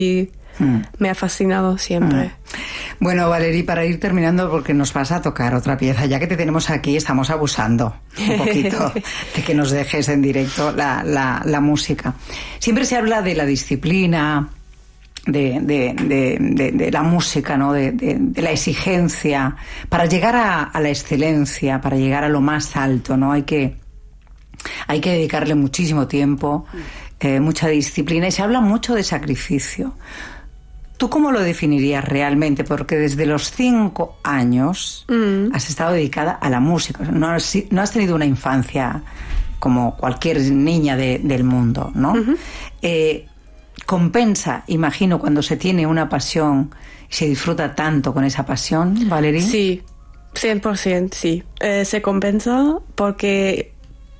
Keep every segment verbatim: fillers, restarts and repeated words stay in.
y mm. me ha fascinado siempre. Mm. Bueno, Valerie, para ir terminando, porque nos vas a tocar otra pieza, ya que te tenemos aquí, estamos abusando un poquito de que nos dejes en directo la, la, la música. Siempre se habla de la disciplina, de, de, de, de, de la música, ¿no? De, de, de la exigencia, para llegar a, a la excelencia, para llegar a lo más alto, ¿no? Hay que, hay que dedicarle muchísimo tiempo, eh, mucha disciplina, y se habla mucho de sacrificio. ¿Tú cómo lo definirías realmente? Porque desde los cinco años mm. has estado dedicada a la música. No has, no has tenido una infancia como cualquier niña de, del mundo, ¿no? Uh-huh. Eh, compensa, imagino, cuando se tiene una pasión y se disfruta tanto con esa pasión, Valerie. Sí, cien por ciento sí. Eh, se compensa porque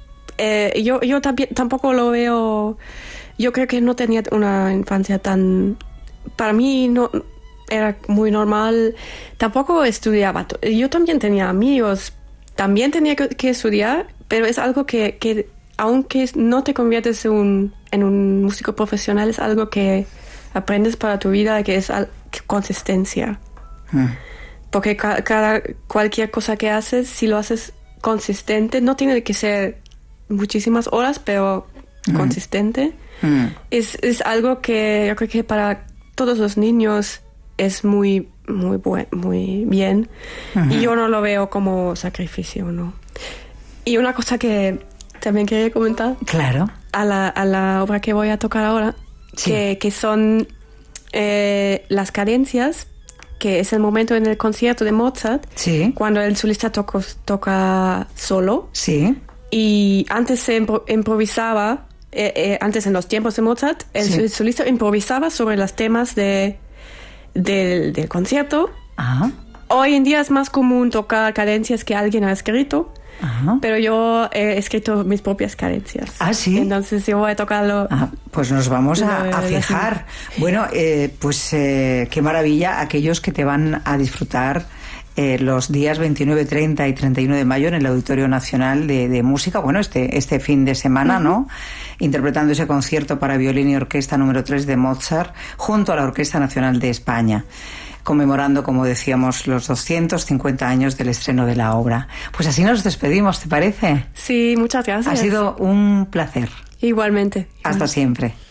eh, yo, yo también, tampoco lo veo... Yo creo que no tenía una infancia tan... Para mí no era muy normal. Tampoco estudiaba. Yo también tenía amigos. También tenía que, que estudiar, pero es algo que, que aunque no te conviertes en un, en un músico profesional, es algo que aprendes para tu vida, que es al, que consistencia. Mm. Porque ca, cada, cualquier cosa que haces, si lo haces consistente, no tiene que ser muchísimas horas, pero mm. consistente, mm. es, es algo que yo creo que para todos los niños es muy, muy, buen, muy bien. Uh-huh. Y yo no lo veo como sacrificio, ¿no? Y una cosa que también quería comentar. Claro. A la, a la obra que voy a tocar ahora, sí. que, que son eh, las cadencias, que es el momento en el concierto de Mozart, sí. cuando el solista toco, toca solo. Sí. Y antes se impro- improvisaba... Eh, eh, antes en los tiempos de Mozart el, sí. el solista improvisaba sobre los temas de, de, del concierto. Ajá. Hoy en día es más común tocar cadencias que alguien ha escrito. Ajá. Pero yo he escrito mis propias cadencias. Ah, sí. Entonces yo voy a tocarlo. Ah, pues nos vamos a, a fijar. Bueno, eh, pues eh, qué maravilla aquellos que te van a disfrutar Eh, los días veintinueve, treinta y treinta y uno de mayo en el Auditorio Nacional de, de Música, bueno, este, este fin de semana, uh-huh. ¿no? Interpretando ese concierto para violín y orquesta número tres de Mozart, junto a la Orquesta Nacional de España, conmemorando, como decíamos, los doscientos cincuenta años del estreno de la obra. Pues así nos despedimos, ¿te parece? Sí, muchas gracias. Ha sido un placer. Igualmente. Hasta siempre.